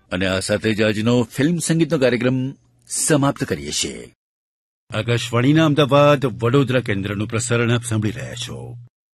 અને આ સાથે જ આજનો ફિલ્મ સંગીતનો કાર્યક્રમ સમાપ્ત કરીએ છીએ. આકાશવાણીના અમદાવાદ વડોદરા કેન્દ્રનું પ્રસારણ આપ સાંભળી રહ્યા છો.